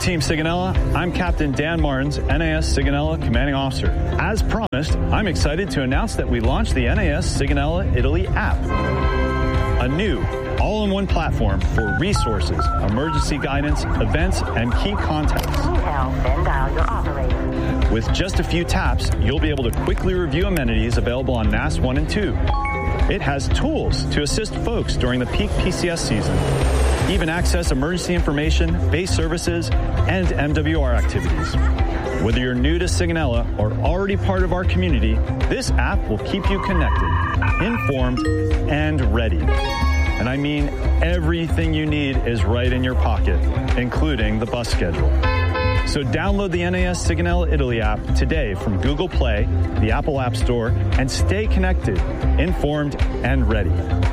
Team Sigonella. I'm Captain Dan Martins, NAS Sigonella Commanding Officer. As promised, I'm excited to announce that we launched the NAS Sigonella Italy app, a new all-in-one platform for resources, emergency guidance, events, and key contacts. Then dial your operator. With just a few taps, you'll be able to quickly review amenities available on NAS 1 and 2. It has tools to assist folks during the peak PCS season. Even access emergency information, base services, and MWR activities. Whether you're new to Sigonella or already part of our community, this app will keep you connected, informed, and ready. And I mean everything you need is right in your pocket, including the bus schedule. So download the NAS Sigonella Italy app today from Google Play, the Apple App Store, and stay connected, informed, and ready.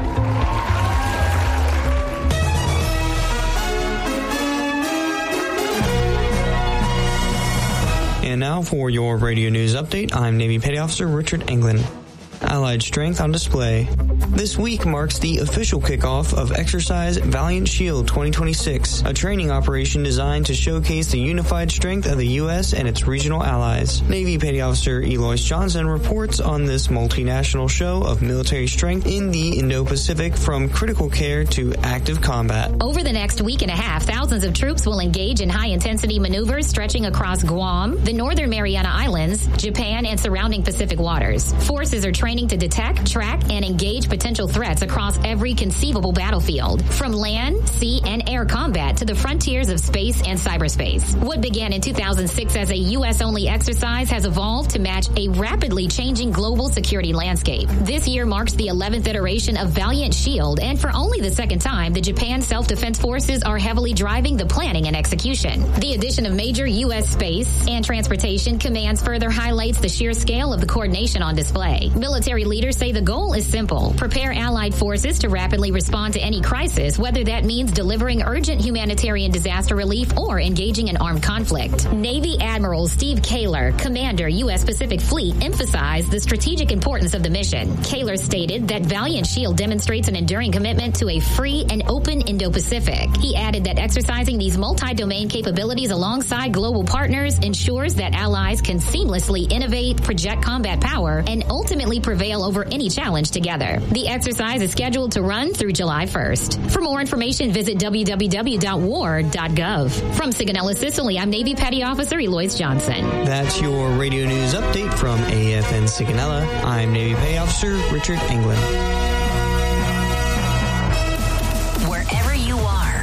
And now for your radio news update, I'm Navy Petty Officer Richard England. Allied strength on display. This week marks the official kickoff of Exercise Valiant Shield 2026, a training operation designed to showcase the unified strength of the U.S. and its regional allies. Navy Petty Officer Eloise Johnson reports on this multinational show of military strength in the Indo-Pacific from critical care to active combat. Over the next week and a half, thousands of troops will engage in high-intensity maneuvers stretching across Guam, the Northern Mariana Islands, Japan, and surrounding Pacific waters. Forces are training to detect, track, and engage potential threats across every conceivable battlefield, from land, sea, and air combat to the frontiers of space and cyberspace. What began in 2006 as a U.S.-only exercise has evolved to match a rapidly changing global security landscape. This year marks the 11th iteration of Valiant Shield, and for only the second time, the Japan Self-Defense Forces are heavily driving the planning and execution. The addition of major U.S. space and transportation commands further highlights the sheer scale of the coordination on display. Military leaders say the goal is simple: prepare Allied forces to rapidly respond to any crisis, whether that means delivering urgent humanitarian disaster relief or engaging in armed conflict. Navy Admiral Steve Kaler, Commander, U.S. Pacific Fleet, emphasized the strategic importance of the mission. Kaler stated that Valiant Shield demonstrates an enduring commitment to a free and open Indo-Pacific. He added that exercising these multi-domain capabilities alongside global partners ensures that allies can seamlessly innovate, project combat power, and ultimately prevail over any challenge together. The exercise is scheduled to run through July 1st. For more information, visit www.war.gov. From Sigonella, Sicily, I'm Navy Petty Officer Eloise Johnson. That's your radio news update from AFN Sigonella. I'm Navy Petty Officer Richard England.